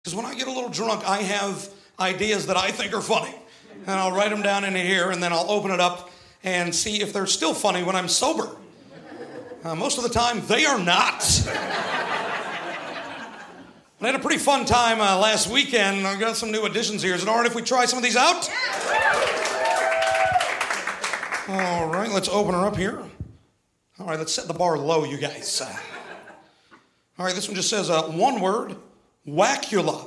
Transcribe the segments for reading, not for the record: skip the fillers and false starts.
Because when I get a little drunk, I have ideas that I think are funny. And I'll write them down in here, and then I'll open it up and see if they're still funny when I'm sober. Most of the time, they are not. I had a pretty fun time last weekend. I got some new additions here. Is it all right if we try some of these out? All right, let's open her up here. All right, let's set the bar low, you guys. All right, this one just says one word, Whackula.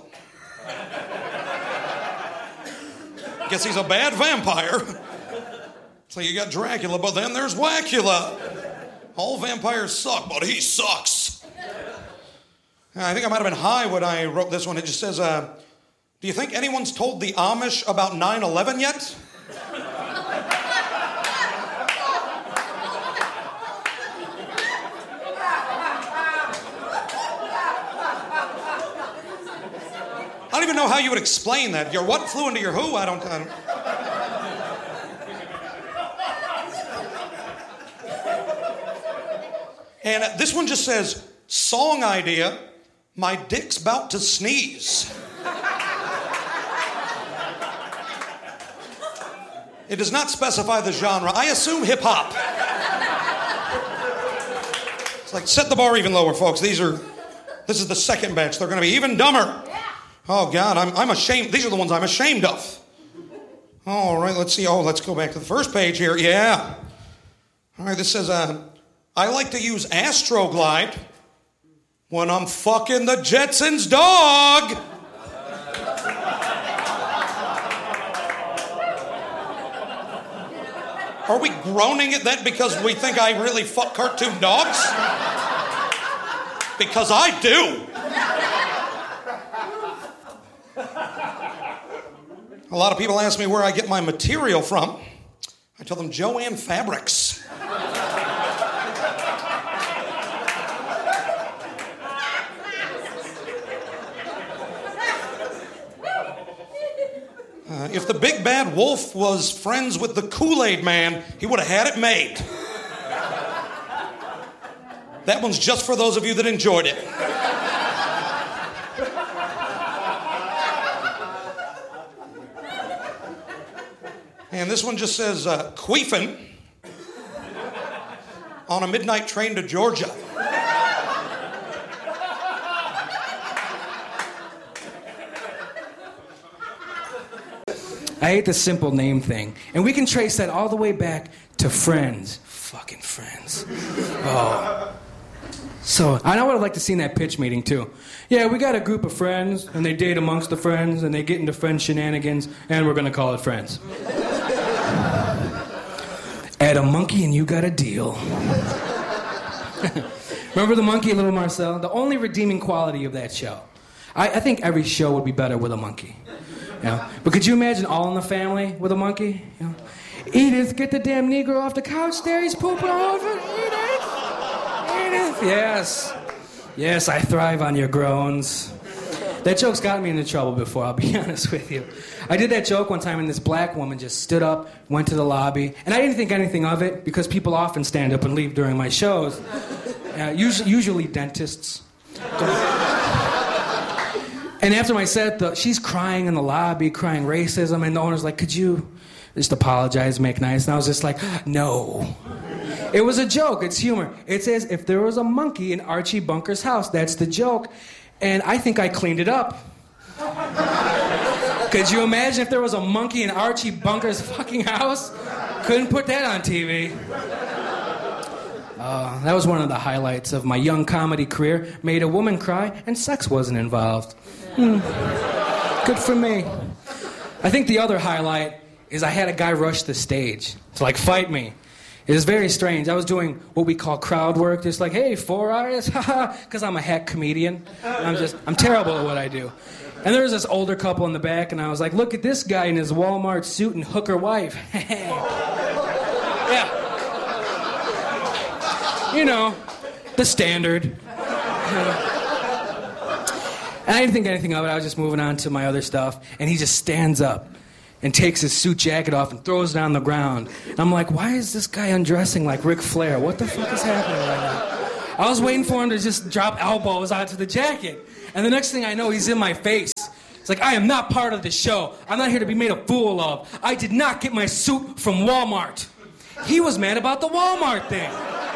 Guess he's a bad vampire. So you got Dracula, but then there's Whackula. All vampires suck, but he sucks. I think I might have been high when I wrote this one. It just says, do you think anyone's told the Amish about 9/11 yet? I don't even know how you would explain that. Your what flew into your who? I don't. And this one just says, song idea, my dick's about to sneeze. It does not specify the genre. I assume hip hop. It's like, set the bar even lower, folks. This is the second batch. They're going to be even dumber. Oh, God, I'm ashamed. These are the ones I'm ashamed of. All right, let's see. Oh, let's go back to the first page here. Yeah. All right, this says, I like to use Astroglide when I'm fucking the Jetsons' dog. Are we groaning at that because we think I really fuck cartoon dogs? Because I do. A lot of people ask me where I get my material from. I tell them Joann Fabrics. If the big bad wolf was friends with the Kool-Aid man, he would have had it made. That one's just for those of you that enjoyed it. And this one just says, queefing on a midnight train to Georgia. I hate the simple name thing. And we can trace that all the way back to Friends. Fucking Friends. Oh. So, I would have liked to seen that pitch meeting, too. Yeah, we got a group of friends, and they date amongst the friends, and they get into friend shenanigans, and we're going to call it Friends. Add a monkey and you got a deal. Remember the monkey, Little Marcel? The only redeeming quality of that show. I think every show would be better with a monkey. You know? But could you imagine All in the Family with a monkey? You know? Edith, get the damn Negro off the couch there. He's pooping all over. Edith. Edith. Yes. Yes, I thrive on your groans. That joke's gotten me into trouble before, I'll be honest with you. I did that joke one time and this black woman just stood up, went to the lobby, and I didn't think anything of it because people often stand up and leave during my shows. Usually dentists. And after my set, she's crying in the lobby, crying racism, and the owner's like, could you just apologize, make nice? And I was just like, no. It was a joke, it's humor. It says, if there was a monkey in Archie Bunker's house, that's the joke. And I think I cleaned it up. Could you imagine if there was a monkey in Archie Bunker's fucking house? Couldn't put that on TV. That was one of the highlights of my young comedy career. Made a woman cry, and sex wasn't involved. Good for me. I think the other highlight is I had a guy rush the stage to, fight me. It was very strange. I was doing what we call crowd work. Just like, hey, 4 hours, haha, because I'm a hack comedian. I'm terrible at what I do. And there was this older couple in the back, and I was like, look at this guy in his Walmart suit and hooker wife. Yeah. You know, the standard. And I didn't think anything of it. I was just moving on to my other stuff. And he just stands up and takes his suit jacket off and throws it on the ground. And I'm like, why is this guy undressing like Ric Flair? What the fuck is happening right now? I was waiting for him to just drop elbows onto the jacket. And the next thing I know, he's in my face. It's like, I am not part of the show. I'm not here to be made a fool of. I did not get my suit from Walmart. He was mad about the Walmart thing.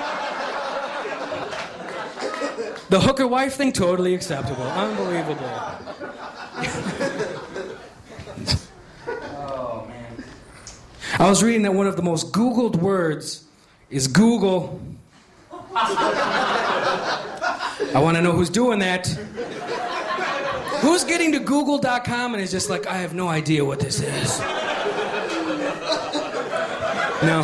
The hooker wife thing, totally acceptable. Unbelievable. Oh, man. I was reading that one of the most Googled words is Google. I want to know who's doing that. Who's getting to Google.com and is just like, I have no idea what this is. No.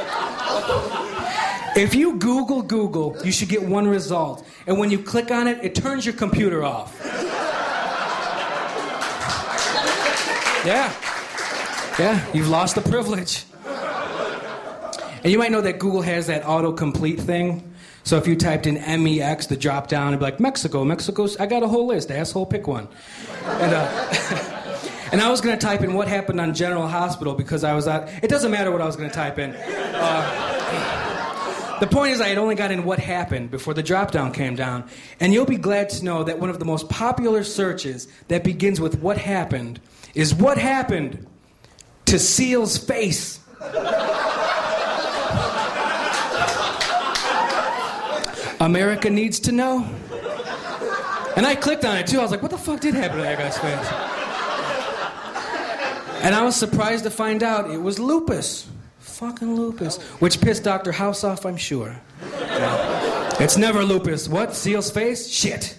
If you Google, you should get one result. And when you click on it, it turns your computer off. Yeah, you've lost the privilege. And you might know that Google has that autocomplete thing. So if you typed in MEX, the drop down, it'd be like, Mexico's, I got a whole list, asshole, pick one. And, and I was going to type in what happened on General Hospital because I was out. It doesn't matter what I was going to type in. The point is I had only got in what happened before the drop down came down. And you'll be glad to know that one of the most popular searches that begins with what happened is what happened to Seal's face. America needs to know. And I clicked on it too. I was like, what the fuck did happen to that guy's face? And I was surprised to find out it was lupus. Fucking lupus. Which pissed Dr. House off, I'm sure. Yeah. It's never lupus. What? Seal's face? Shit.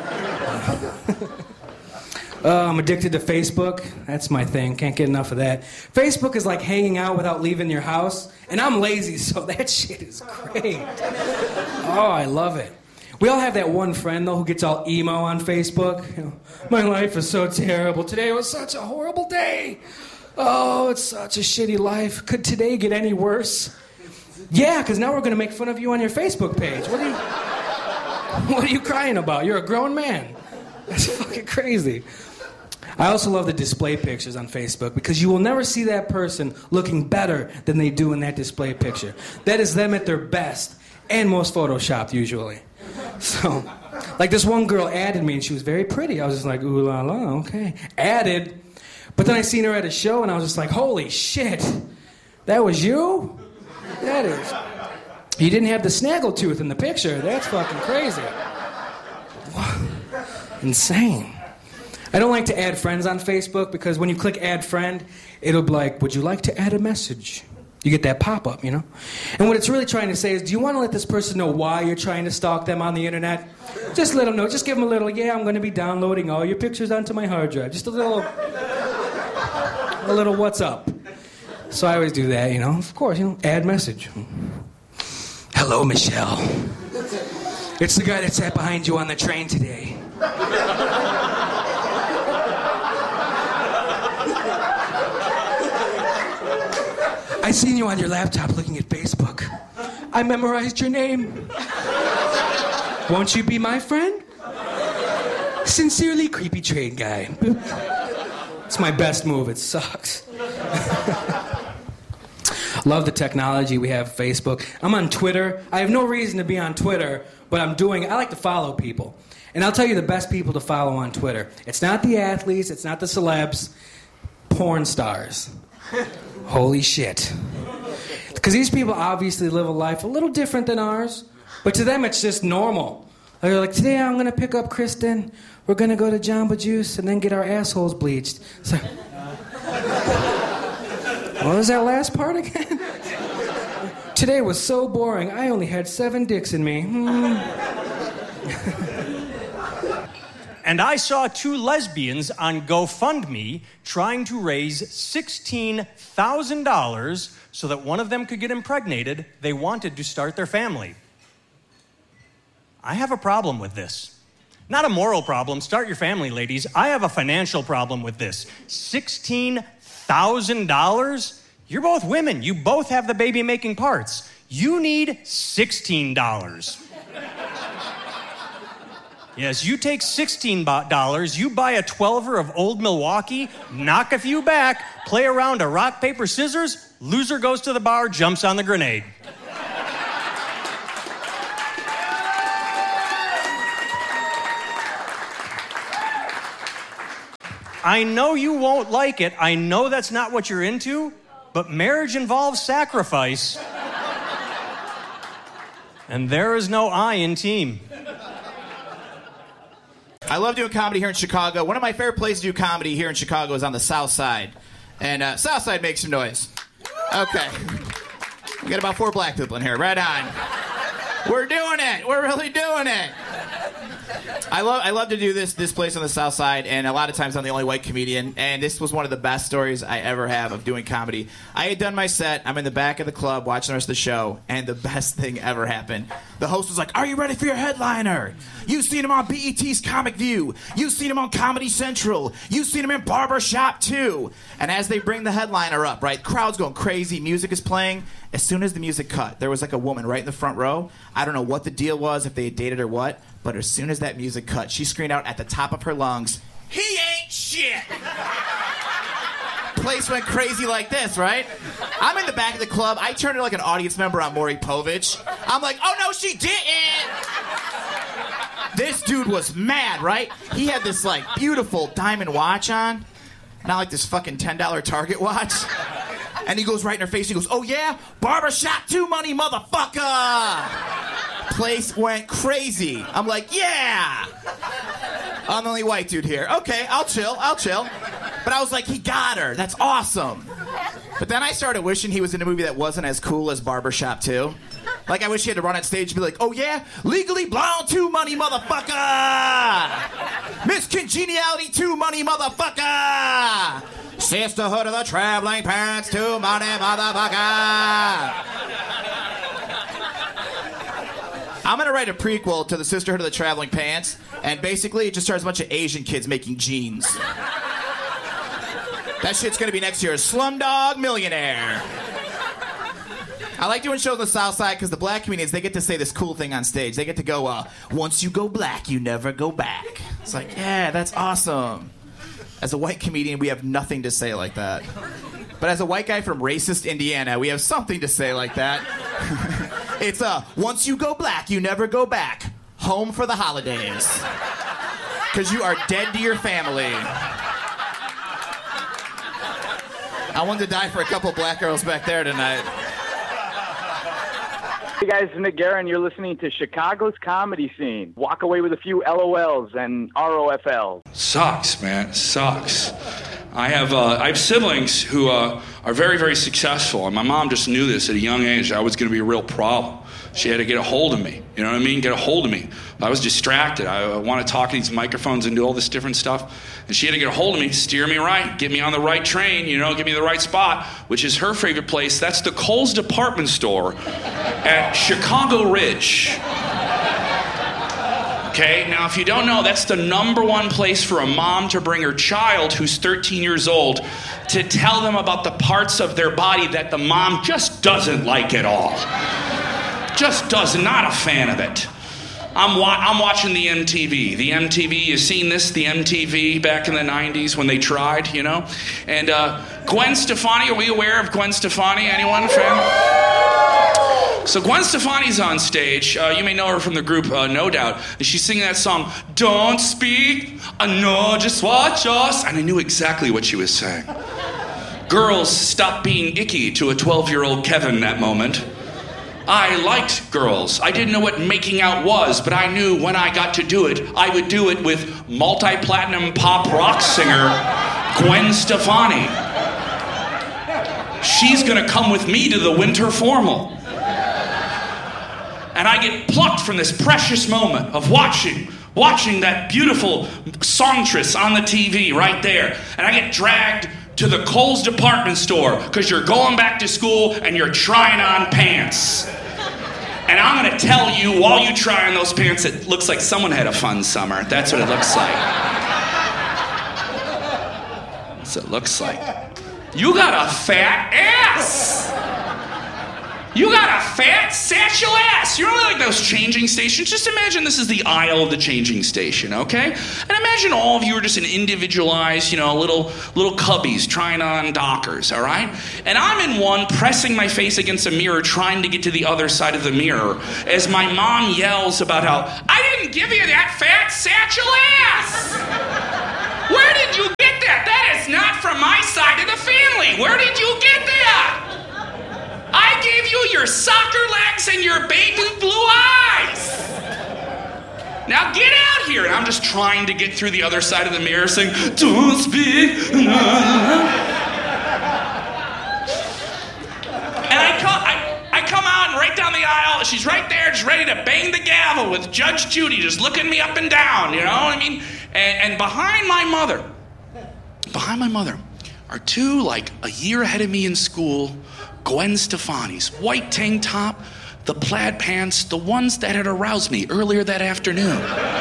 I'm addicted to Facebook. That's my thing. Can't get enough of that. Facebook is like hanging out without leaving your house. And I'm lazy, so that shit is great. Oh, I love it. We all have that one friend, though, who gets all emo on Facebook. You know, my life is so terrible. Today was such a horrible day. Oh, it's such a shitty life. Could today get any worse? Yeah, because now we're going to make fun of you on your Facebook page. What are you crying about? You're a grown man. That's fucking crazy. I also love the display pictures on Facebook because you will never see that person looking better than they do in that display picture. That is them at their best and most photoshopped usually. So, like this one girl added me and she was very pretty. I was just like, ooh la la, okay. Added. But then I seen her at a show and I was just like, holy shit, that was you? That is. You didn't have the snaggletooth in the picture. That's fucking crazy. Insane. I don't like to add friends on Facebook because when you click add friend, it'll be like, would you like to add a message? You get that pop-up, you know? And what it's really trying to say is, do you want to let this person know why you're trying to stalk them on the internet? Just let them know. Just give them a little, yeah, I'm going to be downloading all your pictures onto my hard drive. Just a little what's up. So I always do that, you know? Of course, you know, add message. Hello, Michelle. It's the guy that sat behind you on the train today. I seen you on your laptop looking at Facebook. I memorized your name. Won't you be my friend? Sincerely, creepy train guy. It's my best move. It sucks. Love the technology we have, Facebook. I'm on Twitter. I have no reason to be on Twitter, but I like to follow people. And I'll tell you the best people to follow on Twitter. It's not the athletes. It's not the celebs. Porn stars. Holy shit. Because these people obviously live a life a little different than ours, but to them it's just normal. They're like, today I'm going to pick up Kristen, we're going to go to Jamba Juice, and then get our assholes bleached. So, what was that last part again? Today was so boring, I only had 7 dicks in me. And I saw 2 lesbians on GoFundMe trying to raise $16,000 so that one of them could get impregnated. They wanted to start their family. I have a problem with this. Not a moral problem. Start your family, ladies. I have a financial problem with this. $16,000? You're both women. You both have the baby-making parts. You need $16. Yes, you take $16, you buy a 12er of Old Milwaukee, knock a few back, play around a rock, paper, scissors, loser goes to the bar, jumps on the grenade. I know you won't like it. I know that's not what you're into, but marriage involves sacrifice. And there is no I in team. I love doing comedy here in Chicago. One of my favorite places to do comedy here in Chicago is on the South Side. And South Side makes some noise. Okay. We got about 4 black people in here. Right on. We're doing it. We're really doing it. I love to do this place on the South Side, and a lot of times I'm the only white comedian, and this was one of the best stories I ever have of doing comedy. I had done my set. I'm in the back of the club watching the rest of the show, and the best thing ever happened. The host was like, "Are you ready for your headliner? You've seen him on BET's Comic View. You've seen him on Comedy Central. You've seen him in Barbershop too." And as they bring the headliner up, right, crowd's going crazy, music is playing. As soon as the music cut, there was like a woman right in the front row. I don't know what the deal was, if they had dated or what, but as soon as that music cut, she screamed out at the top of her lungs, "He ain't shit!" Place went crazy like this, right? I'm in the back of the club. I turned to like an audience member on Maury Povich. I'm like, "Oh no, she didn't!" This dude was mad, right? He had this like beautiful diamond watch on, not like this fucking $10 Target watch. And he goes right in her face. He goes, "Oh yeah, Barbershop 2 money, motherfucker!" Place went crazy. I'm like, "Yeah." I'm the only white dude here. Okay, I'll chill. But I was like, he got her. That's awesome. But then I started wishing he was in a movie that wasn't as cool as Barbershop 2. Like, I wish he had to run on stage and be like, "Oh yeah, Legally Blonde 2 money, motherfucker! Miss Congeniality 2 money, motherfucker! Sisterhood of the Traveling Pants 2 money, motherfucker!" I'm gonna write a prequel to the Sisterhood of the Traveling Pants, and basically it just stars a bunch of Asian kids making jeans. That shit's gonna be next year's Slumdog Millionaire. I like doing shows on the South Side because the black comedians, they get to say this cool thing on stage. They get to go, "Once you go black, you never go back." It's like, yeah, that's awesome. As a white comedian, we have nothing to say like that. But as a white guy from racist Indiana, we have something to say like that. It's "Once you go black, you never go back. Home for the holidays. Because you are dead to your family." I wanted to die for a couple black girls back there tonight. Hey guys, it's Nick Guerin. You're listening to Chicago's Comedy Scene. Walk away with a few LOLs and ROFLs. Sucks, man. Sucks. I have siblings who are very, very successful, and my mom just knew this at a young age. I was going to be a real problem. She had to get a hold of me. You know what I mean? Get a hold of me. I was distracted. I want to talk to these microphones and do all this different stuff. And she had to get a hold of me, steer me right, get me on the right train, get me the right spot, which is her favorite place. That's the Kohl's department store at Chicago Ridge. Okay, now if you don't know, that's the #1 place for a mom to bring her child who's 13 years old to tell them about the parts of their body that the mom just doesn't like at all. Just not a fan of it. I'm watching the MTV. The MTV, you seen this? The MTV back in the 90s when they tried, And Gwen Stefani, are we aware of Gwen Stefani? Anyone, fan? So Gwen Stefani's on stage. You may know her from the group No Doubt. She's singing that song, "Don't Speak, I Know Just Watch Us." And I knew exactly what she was saying. Girls, stop being icky to a 12-year-old Kevin that moment. I liked girls. I didn't know what making out was, but I knew when I got to do it, I would do it with multi-platinum pop rock singer Gwen Stefani. She's gonna come with me to the winter formal. And I get plucked from this precious moment of watching that beautiful songstress on the TV right there. And I get dragged to the Kohl's department store because you're going back to school and you're trying on pants. And I'm going to tell you, while you try on those pants, it looks like someone had a fun summer. That's what it looks like. That's what it looks like. You got a fat ass! You got a fat satchel ass. You know, like those changing stations? Just imagine this is the aisle of the changing station, okay? And imagine all of you are just in individualized, little cubbies trying on Dockers, all right? And I'm in one pressing my face against a mirror trying to get to the other side of the mirror as my mom yells about how, "I didn't give you that fat satchel ass! Where did you get that Really? Where did you get that? I gave you your soccer legs and your baby blue eyes. Now get out here. And I'm just trying to get through the other side of the mirror saying, don't speak. And I come out and right down the aisle, she's right there, just ready to bang the gavel with Judge Judy, just looking me up and down, you know what I mean? And behind my mother are two, like, a year ahead of me in school, Gwen Stefani's white tank top, the plaid pants, the ones that had aroused me earlier that afternoon.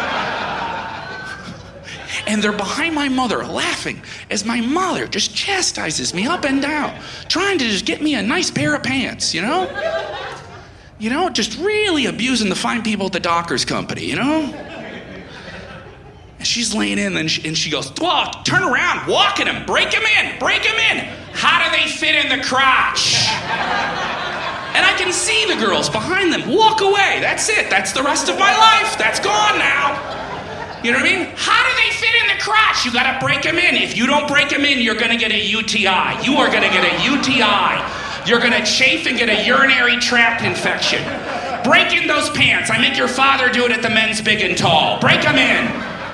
And they're behind my mother laughing as my mother just chastises me up and down, trying to just get me a nice pair of pants, you know? You know, just really abusing the fine people at the Dockers Company, you know? And she's laying in and she goes, well, turn around, walk in them, break them in. How do they fit in the crotch? And I can see the girls behind them walk away. That's it. That's the rest of my life. That's gone now. You know what I mean? How do they fit in the crotch? You gotta break them in. If you don't break them in, you're gonna get a UTI. You are gonna get a UTI. You're gonna chafe and get a urinary tract infection. Break in those pants. I make your father do it at the Men's Big and Tall. Break them in.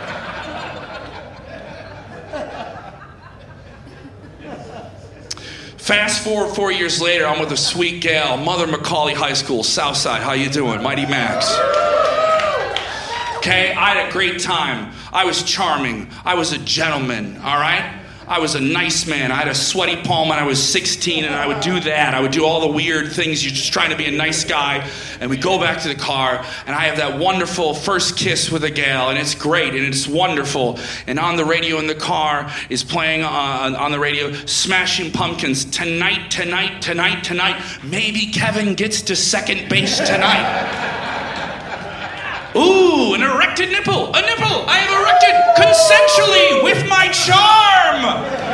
Fast forward 4 years later, I'm with a sweet gal, Mother Macaulay High School, Southside. How you doing? Mighty Max. Okay, I had a great time. I was charming. I was a gentleman, all right? I was a nice man. I had a sweaty palm when I was 16, and I would do that. I would do all the weird things. You're just trying to be a nice guy. And we go back to the car, and I have that wonderful first kiss with a gal, and it's great, and it's wonderful. And on the radio in the car is playing on the radio, Smashing Pumpkins, tonight. Maybe Kevin gets to second base tonight. Ooh, an erected nipple. A nipple I have erected consensually with my charm.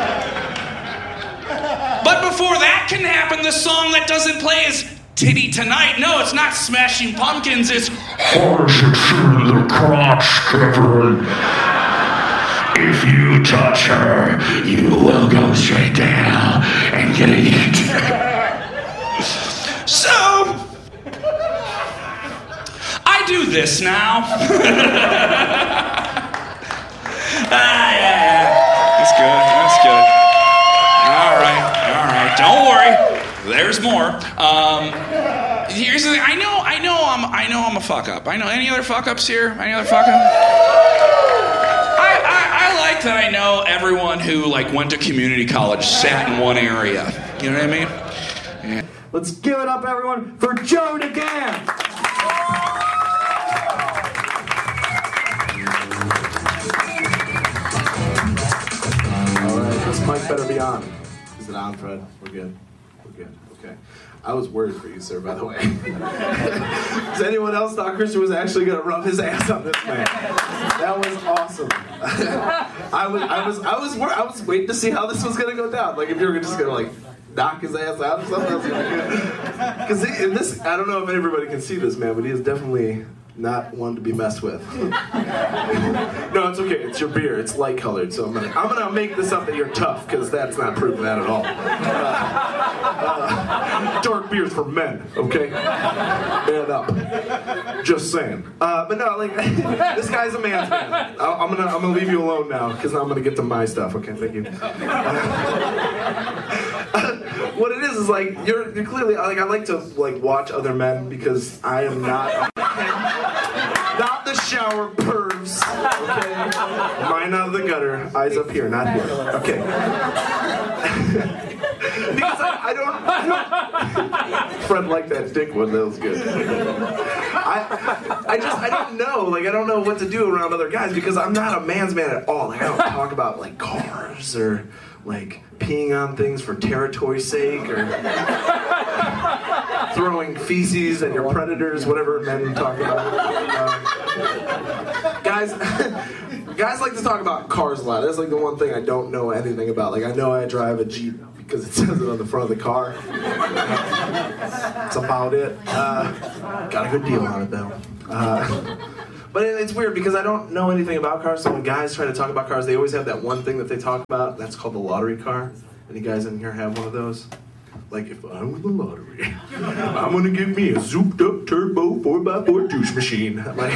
But before that can happen, the song that doesn't play is Titty Tonight. No, it's not Smashing Pumpkins, it's How does it feel in the crotch, Kevin? If you touch her, you will go straight down and get it. So, I do this now. Yeah. That's good. All right. Don't worry. There's more. Here's the thing. I know I'm a fuck up. I know. Any other fuck ups here? Any other fuck up? I like that I know everyone who like went to community college sat in one area. You know what I mean? Yeah. Let's give it up, everyone, for Joe DeGan. All right, this mic better be on. Is it on, Fred? We're good. Okay. I was worried for you, sir, by the way. Does anyone else thought Christian was actually going to rub his ass on this man? That was awesome. I was waiting to see how this was going to go down. Like, if you were just going to, like, knock his ass out or something. Because in this, I don't know if everybody can see this man, but he is definitely not one to be messed with. No, it's okay. It's your beer. It's light colored, so I'm gonna make this up that you're tough, because that's not proving that at all. Dark beer's for men, okay? Man up. Just saying. But no, like this guy's a man's man. I'm gonna leave you alone now, because I'm gonna get to my stuff. Okay, thank you. What it is like you're clearly like I like to like watch other men because I am not the shower pervs. Okay, mine out of the gutter, eyes up here, not here. Okay. Because I don't. Fred liked that dick one. That was good. I don't know. Like I don't know what to do around other guys because I'm not a man's man at all. Like I don't talk about like cars or like peeing on things for territory's sake or throwing feces at your predators, whatever men talk about. Guys like to talk about cars a lot. That's like the one thing I don't know anything about. Like I know I drive a Jeep because it says it on the front of the car. That's about it. Got a good deal on it though. But it's weird because I don't know anything about cars, so when guys try to talk about cars, they always have that one thing that they talk about, that's called the lottery car. Any guys in here have one of those? Like, if I win the lottery, I'm gonna get me a souped up turbo 4x4 juice machine. Like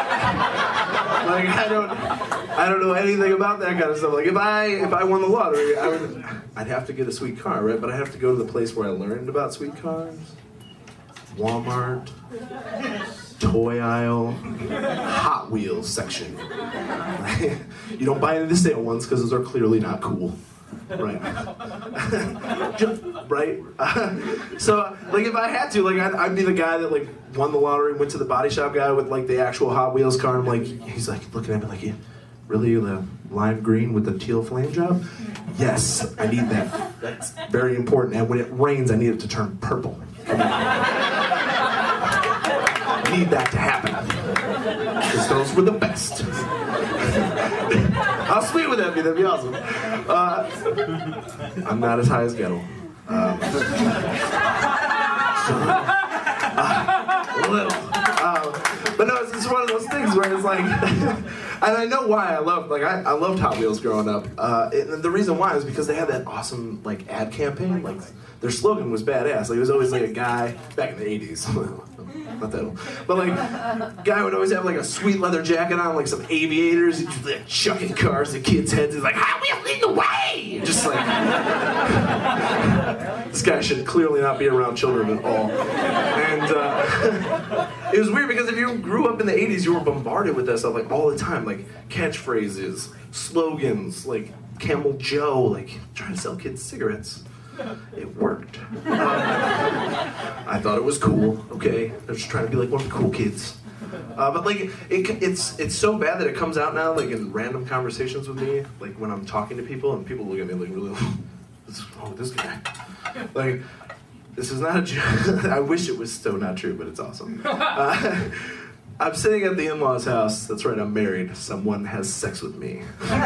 I don't know anything about that kind of stuff. Like if I won the lottery, I'd have to get a sweet car, right? But I have to go to the place where I learned about sweet cars. Walmart, toy aisle, Hot Wheels section. You don't buy any of the sale ones because those are clearly not cool. Right. Right? So, like, if I had to, like, I'd be the guy that, like, won the lottery, went to the body shop guy with, like, the actual Hot Wheels car, and, like, he's, like, looking at me like, yeah, really, the lime green with the teal flame job? Yes, I need that. That's very important. And when it rains, I need it to turn purple. I need that to happen. Because those were the best. How sweet would that be? That'd be awesome. I'm not as high as Gettle. A little. But no, it's one of those things where it's like, and I know why I loved Hot Wheels growing up. And the reason why is because they had that awesome like ad campaign. Like their slogan was badass. Like it was always like a guy back in the '80s. Not that old. But like, guy would always have like a sweet leather jacket on, like some aviators, and just like chucking cars at kids' heads. He's like, "Hot Wheels lead the way!" Just like, this guy should clearly not be around children at all. And it was weird because if you grew up in the '80s, you were bombarded with that stuff like all the time, like catchphrases, slogans, like Camel Joe, like trying to sell kids cigarettes. It worked. I thought it was cool. Okay, I was just trying to be like one of the cool kids. But like, it's so bad that it comes out now, like in random conversations with me, like when I'm talking to people and people look at me like, really, what's wrong with this guy? Like, this is not a joke. I wish it was so not true, but it's awesome. I'm sitting at the in-laws' house. That's right, I'm married. Someone has sex with me.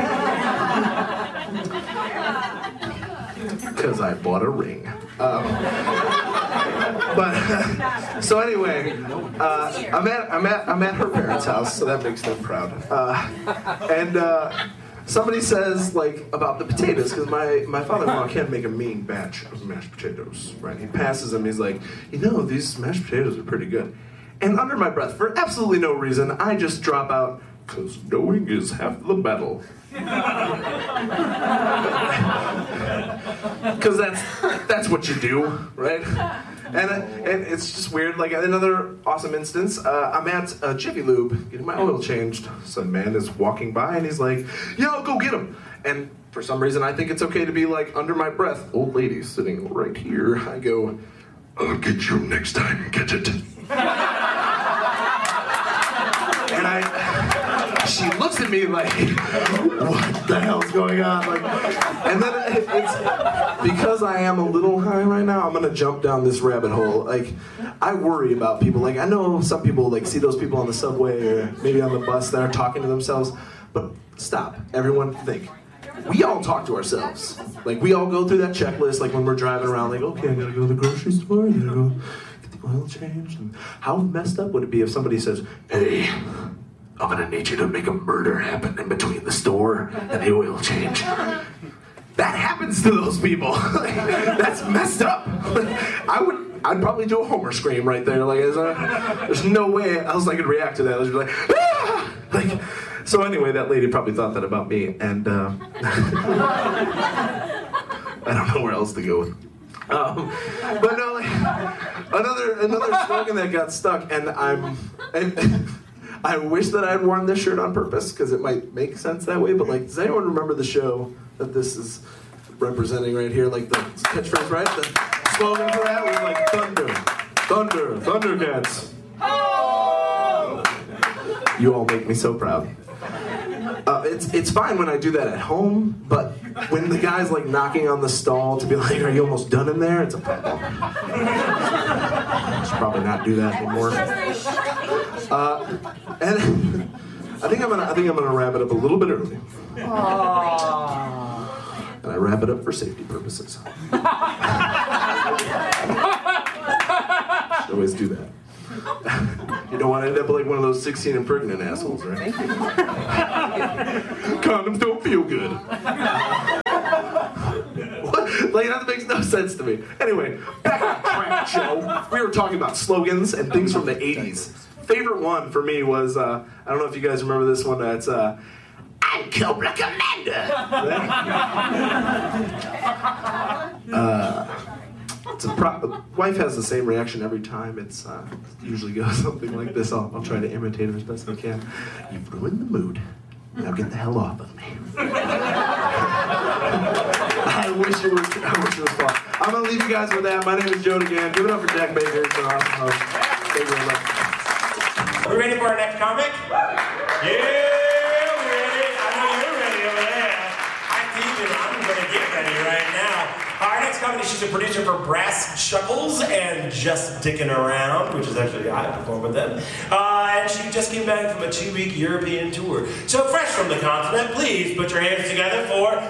Because I bought a ring. So anyway, I'm at her parents' house, so that makes them proud. And somebody says like about the potatoes, because my father-in-law can't make a mean batch of mashed potatoes, right? He passes them. He's like, these mashed potatoes are pretty good. And under my breath, for absolutely no reason, I just drop out, because knowing is half the battle. Because that's what you do, right? And it's just weird. Like another awesome instance, I'm at Jiffy Lube getting my oil changed. Some man is walking by and he's like, "Yo, go get him." And for some reason, I think it's okay to be like under my breath. Old lady sitting right here. I go, "I'll get you next time. Get it?" And she looks at me like, what the hell's going on? Like, and then it's because I am a little high right now, I'm gonna jump down this rabbit hole. Like, I worry about people. Like, I know some people like see those people on the subway or maybe on the bus that are talking to themselves, but stop. Everyone think. We all talk to ourselves. Like, we all go through that checklist, like when we're driving around, like, okay, I gotta go to the grocery store, I gotta go get the oil changed. And how messed up would it be if somebody says, "Hey, I'm gonna need you to make a murder happen in between the store and the oil change." That happens to those people. Like, that's messed up. I'd probably do a Homer scream right there. Like, there's no way else I could react to that. I was like, ah! Like, so anyway, that lady probably thought that about me, and I don't know where else to go with. But no, like, another slogan that got stuck, and I wish that I had worn this shirt on purpose because it might make sense that way. But like, does anyone remember the show that this is representing right here? Like the catchphrase, right? The slogan for that was like Thundercats. Oh! You all make me so proud. It's fine when I do that at home, but when the guy's like knocking on the stall to be like, "Are you almost done in there?" It's a problem. I should probably not do that anymore. And I think I'm gonna wrap it up a little bit early. And I wrap it up for safety purposes. Should always do that. You don't want to end up like one of those 16 and pregnant assholes, right? Condoms don't feel good. Like, that makes no sense to me. Anyway, back on track, Joe. We were talking about slogans and things from the 80s. Favorite one for me was, I don't know if you guys remember this one, it's, I'm Cobra Commander. Wife has the same reaction every time. It's usually goes something like this. I'll try to imitate her as best I can. You've ruined the mood. Now get the hell off of me. I wish it was fun. I'm gonna leave you guys with that. My name is Joe DeGan. Give it up for Jack Baker. It's an awesome host. Thank you very much. Are we ready for our next comic? Yeah, we're ready. I know you're ready over there. I'm gonna get ready right now. Our next comic, she's a producer for Brass Chuckles and Just Dickin' Around, which is actually, I perform with them. And she just came back from a 2-week European tour. So fresh from the continent, please put your hands together for